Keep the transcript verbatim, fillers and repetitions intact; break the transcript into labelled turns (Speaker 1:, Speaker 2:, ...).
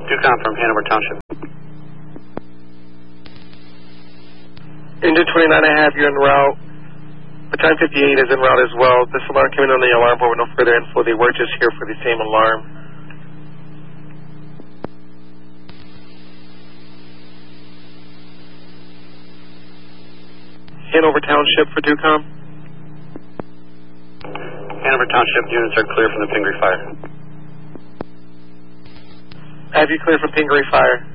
Speaker 1: Ducom from Hanover Township.
Speaker 2: Engine twenty-nine, I have you en route. Battalion fifty-eight is en route as well. This alarm came in on the alarm board with no further info. They were just here for the same alarm. Hanover Township for Ducom.
Speaker 1: Hanover Township units are clear from the Pingree Fire.
Speaker 2: I have you clear from Pingree Fire.